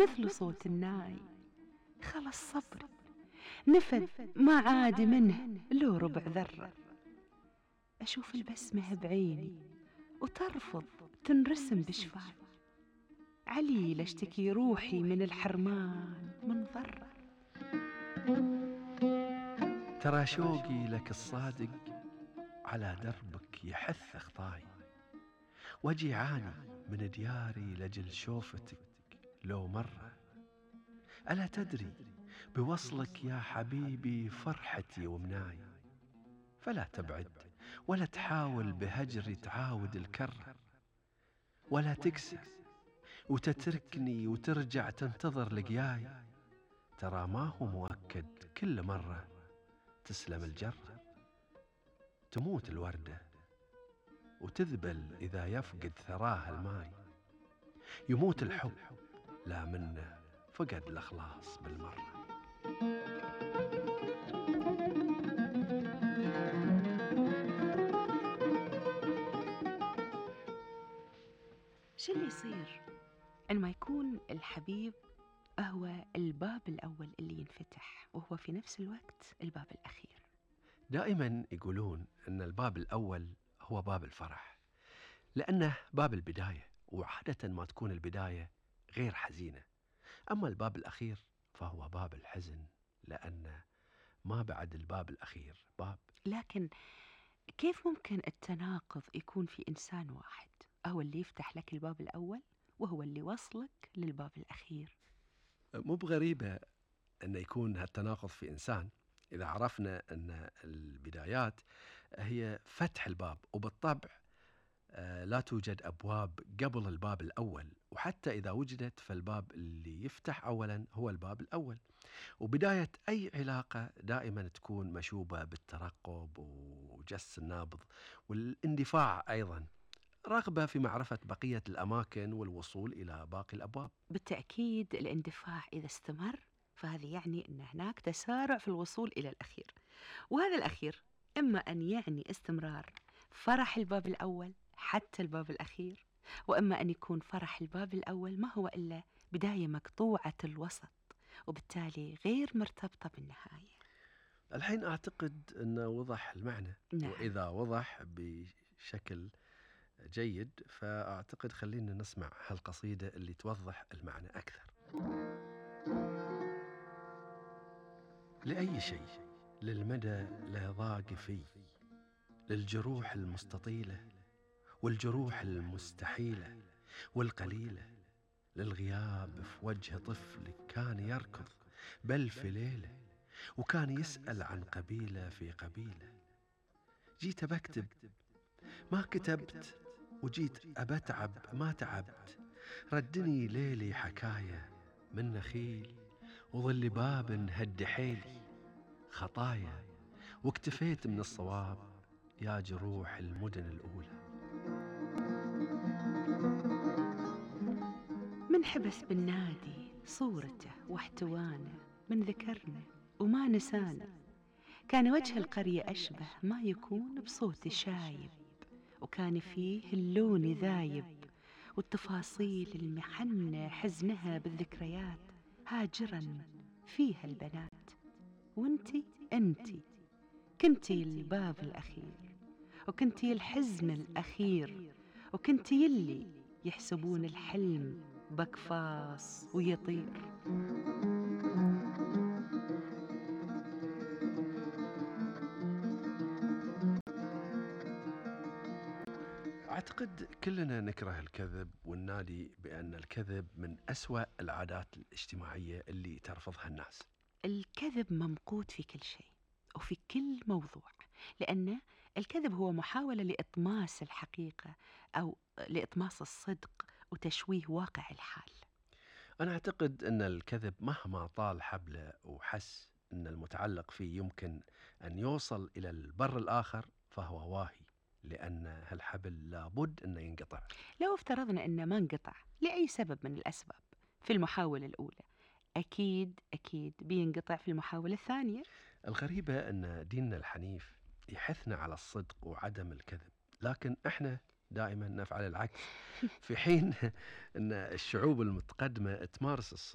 مثل صوت الناي. خلص صبري نفد ما عاد منه لو ربع ذرة. أشوف البسمة بعيني وترفض تنرسم بشفاي. عليل أشتكي روحي من الحرمان من ضرة. ترى شوقي لك الصادق على دربك يحث أخطاي، وجي عاني من دياري لجل شوفتك لو مرة. ألا تدري بوصلك يا حبيبي فرحتي ومناي؟ فلا تبعد ولا تحاول بهجري تعاود الكرة، ولا تكسى وتتركني وترجع تنتظر لقياي. ترى ما هو مؤكد كل مرة تسلم الجرة. تموت الوردة وتذبل إذا يفقد ثراها الماي. يموت الحب لا منه فقد الإخلاص بالمرة. شو اللي يصير عندما يكون الحبيب هو الباب الأول اللي ينفتح وهو في نفس الوقت الباب الأخير؟ دائما يقولون أن الباب الأول هو باب الفرح، لأنه باب البداية، وعادة ما تكون البداية غير حزينة. أما الباب الأخير فهو باب الحزن، لأن ما بعد الباب الأخير باب. لكن كيف ممكن التناقض يكون في إنسان واحد هو اللي يفتح لك الباب الأول وهو اللي وصلك للباب الأخير؟ مو بغريبة أن يكون هالتناقض في إنسان إذا عرفنا أن البدايات هي فتح الباب، وبالطبع لا توجد أبواب قبل الباب الأول، وحتى إذا وجدت فالباب اللي يفتح أولا هو الباب الأول. وبداية أي علاقة دائما تكون مشوبة بالترقب وجس النابض والاندفاع، أيضا رغبة في معرفة بقية الأماكن والوصول إلى باقي الأبواب. بالتأكيد الاندفاع إذا استمر فهذا يعني أن هناك تسارع في الوصول إلى الأخير، وهذا الأخير إما أن يعني استمرار فرح الباب الأول حتى الباب الأخير، وإما أن يكون فرح الباب الأول ما هو إلا بداية مقطوعة الوسط وبالتالي غير مرتبطة بالنهاية. الحين أعتقد أنه وضح المعنى. نعم. وإذا وضح بشكل جيد فأعتقد خلينا نسمع هالقصيدة اللي توضح المعنى أكثر. لأي شيء للمدى لا ضاق في، للجروح المستطيلة والجروح المستحيلة والقليلة، للغياب في وجه طفل كان يركض بل في ليلة، وكان يسأل عن قبيلة في قبيلة. جيت بكتب ما كتبت، وجيت أبتعب ما تعبت، ردني ليلي حكاية من نخيل، وظل باب هد حيلي خطايا، واكتفيت من الصواب يا جروح المدن الأولى. من حبس بالنادي صورته واحتوانه، من ذكرنا وما نسانا، كان وجه القرية أشبه ما يكون بصوت شايب، وكان فيه اللون ذايب والتفاصيل المحنة حزنها بالذكريات هاجرا فيها البنات. انتي كنتي الباب الأخير، وكنتي الحزن الأخير، وكنتي يلي يحسبون الحلم بقفاص ويطير. أعتقد كلنا نكره الكذب وننادي بأن الكذب من أسوأ العادات الاجتماعية اللي ترفضها الناس. الكذب ممقوت في كل شيء وفي كل موضوع، لأن الكذب هو محاولة لإطماس الحقيقة أو لإطماس الصدق وتشويه واقع الحال. أنا أعتقد أن الكذب مهما طال حبله وحس أن المتعلق فيه يمكن أن يوصل إلى البر الآخر فهو واهي، لأن هالحبل لابد أنه ينقطع. لو افترضنا أنه ما انقطع لأي سبب من الأسباب في المحاولة الأولى، أكيد بينقطع في المحاولة الثانية. الغريبة أن ديننا الحنيف يحثنا على الصدق وعدم الكذب، لكن إحنا دائما نفعل العكس، في حين أن الشعوب المتقدمة تمارس الصدق